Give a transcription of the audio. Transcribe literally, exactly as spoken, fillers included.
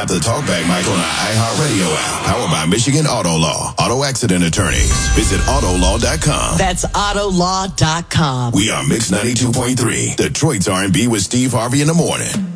tap the talkback mic on our iHeartRadio app. Powered by Michigan Auto Law. Auto accident attorneys. Visit auto law dot com. That's auto law dot com. We are Mix ninety-two point three. Detroit's R and B with Steve Harvey in the morning.